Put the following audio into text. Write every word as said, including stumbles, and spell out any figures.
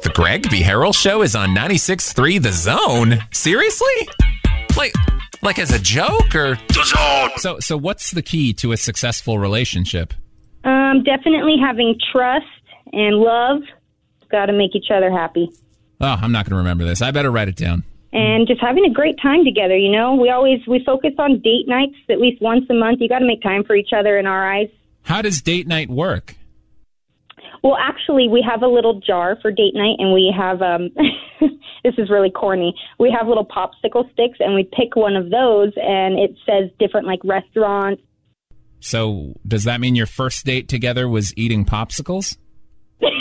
The Greg B. Harrell Show is on ninety-six point three The Zone? Seriously? Like, like as a joke, or? The Zone! So, so what's the key to a successful relationship? Um, definitely having trust and love. Got to make each other happy. Oh, I'm not going to remember this. I better write it down. And just having a great time together, you know? We always, we focus on date nights at least once a month. You got to make time for each other in our eyes. How does date night work? Well, actually, we have a little jar for date night, and we have, um, this is really corny, we have little popsicle sticks, and we pick one of those, and it says different, like, restaurants. So does that mean your first date together was eating popsicles?